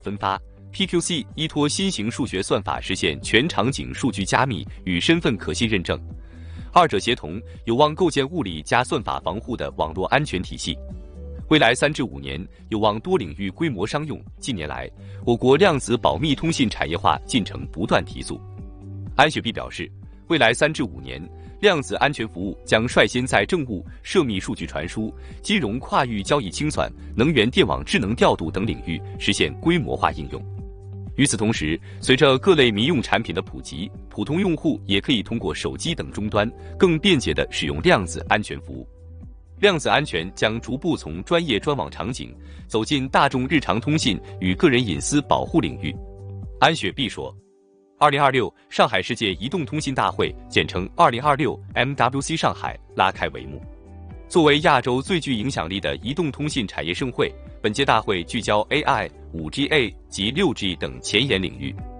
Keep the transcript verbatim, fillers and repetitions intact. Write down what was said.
分发。P Q C 依托新型数学算法实现全场景数据加密与身份可信认证，二者协同有望构建物理加算法防护的网络安全体系。未来三至五年有望多领域规模商用。近年来，我国量子保密通信产业化进程不断提速。安雪碧表示，未来三至五年，量子安全服务将率先在政务、涉密数据传输、金融跨域交易清算、能源电网智能调度等领域实现规模化应用。与此同时，随着各类民用产品的普及，普通用户也可以通过手机等终端更便捷地使用量子安全服务。量子安全将逐步从专业专网场景走进大众日常通信与个人隐私保护领域。安雪碧说，二零二六上海世界移动通信大会简称二零二六 M W C 上海拉开帷幕。作为亚洲最具影响力的移动通信产业盛会，本届大会聚焦 A I、五 G A 及六 G 等前沿领域。